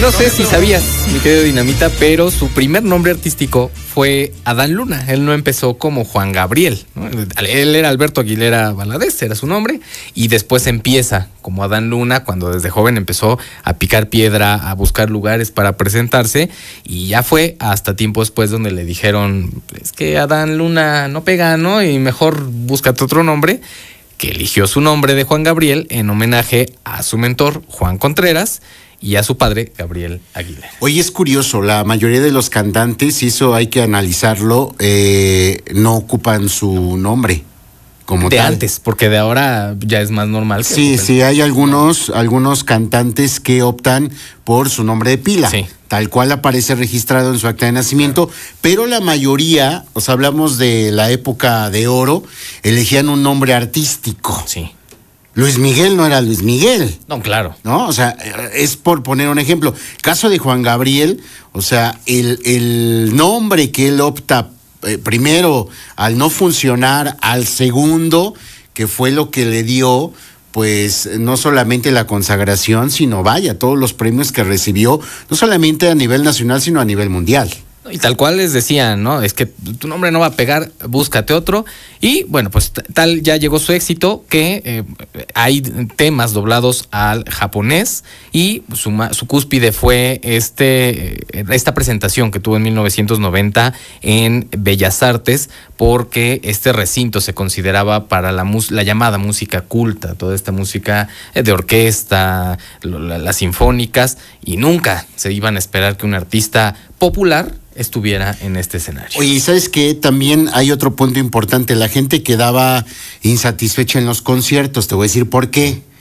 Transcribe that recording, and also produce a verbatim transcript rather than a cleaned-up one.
No sé si sabías, mi querido Dinamita, pero su primer nombre artístico fue Adán Luna. Él no empezó como Juan Gabriel, ¿no? Él era Alberto Aguilera Valadez, era su nombre, y después empieza como Adán Luna cuando desde joven empezó a picar piedra, a buscar lugares para presentarse, y ya fue hasta tiempo después donde le dijeron, es que Adán Luna no pega, ¿no? Y mejor búscate otro nombre, que eligió su nombre de Juan Gabriel en homenaje a su mentor, Juan Contreras, y a su padre, Gabriel Aguilera. Oye, es curioso, la mayoría de los cantantes, y eso hay que analizarlo, eh, no ocupan su nombre como de tal. antes, porque de ahora ya es más normal. Que sí, ocupen. sí, hay algunos, algunos cantantes que optan por su nombre de pila, Sí. tal cual aparece registrado en su acta de nacimiento, pero la mayoría, o sea, hablamos de la época de oro, elegían un nombre artístico. Sí. Luis Miguel no era Luis Miguel. No, claro. ¿No? O sea, es por poner un ejemplo. Caso de Juan Gabriel, o sea, el, el nombre que él opta eh, primero al no funcionar, al segundo, que fue lo que le dio, pues, no solamente la consagración, sino vaya, todos los premios que recibió, no solamente a nivel nacional, sino a nivel mundial. Y tal cual les decían, ¿no? Es que tu nombre no va a pegar, búscate otro. Y bueno, pues t- tal ya llegó su éxito que eh, hay temas doblados al japonés y su, ma- su cúspide fue este eh, esta presentación que tuvo en mil novecientos noventa en Bellas Artes, porque este recinto se consideraba para la, mus- la llamada música culta, toda esta música eh, de orquesta, lo- la- las sinfónicas, y nunca se iban a esperar que un artista popular estuviera en este escenario. Oye, ¿sabes qué? También hay otro punto importante. La gente quedaba insatisfecha en los conciertos. Te voy a decir por qué.